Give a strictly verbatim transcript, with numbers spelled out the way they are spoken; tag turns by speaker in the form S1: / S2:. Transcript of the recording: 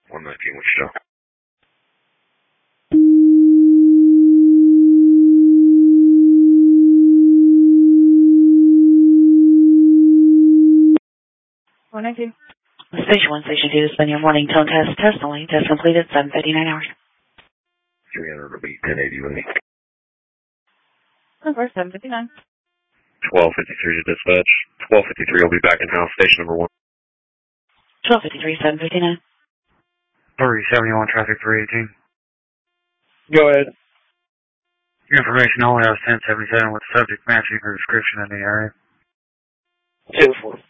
S1: one nineteen Wichita.
S2: one nineteen.
S3: Station one, Station two, spend your morning tone test. Test only. Test completed, seven fifty-nine hours.
S1: three hundred will be ten eighty with me.
S2: Number seven fifty-nine.
S1: twelve fifty-three to dispatch. twelve fifty-three will be back in house. Station number one.
S3: twelve fifty-three, seven fifty-nine.
S4: three seventy-one, traffic three eighteen.
S5: Go ahead.
S4: Your information only has ten seventy-seven with subject matching her description in the area.
S5: ten four.